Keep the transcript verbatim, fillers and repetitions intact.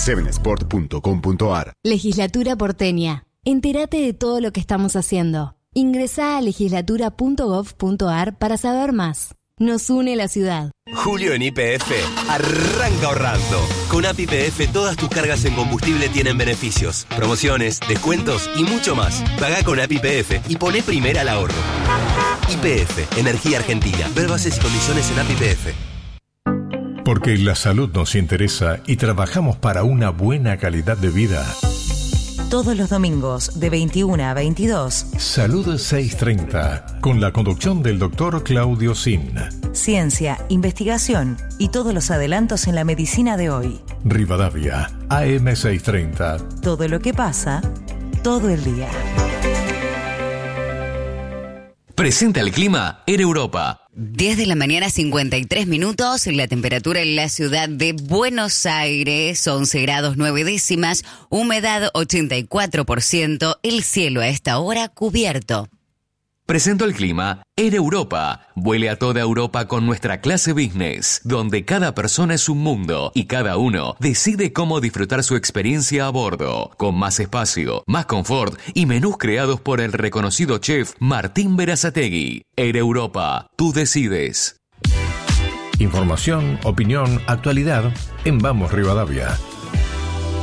siete sport punto com punto a r. Legislatura porteña. Entérate de todo lo que estamos haciendo. Ingresá a legislatura punto gov punto a r para saber más. Nos une la ciudad. Julio en Y P F arranca ahorrando. Con A P I P F todas tus cargas en combustible tienen beneficios, promociones, descuentos y mucho más. Pagá con A P I P F y poné primera al ahorro. Y P F, Energía Argentina. Ver bases y condiciones en A P I P F. Porque la salud nos interesa y trabajamos para una buena calidad de vida. Todos los domingos de veintiuna a veintidós. Salud seiscientos treinta, con la conducción del doctor Claudio Sin. Ciencia, investigación y todos los adelantos en la medicina de hoy. Rivadavia, A M seiscientos treinta. Todo lo que pasa, todo el día. Presenta el clima en Europa. diez de la mañana, cincuenta y tres minutos. La temperatura en la ciudad de Buenos Aires, once grados nueve décimas. Humedad ochenta y cuatro por ciento. El cielo a esta hora cubierto. Presento el clima en Europa. Vuele a toda Europa con nuestra clase business, donde cada persona es un mundo y cada uno decide cómo disfrutar su experiencia a bordo, con más espacio, más confort y menús creados por el reconocido chef Martín Berazategui. En Europa, tú decides. Información, opinión, actualidad en Vamos Rivadavia.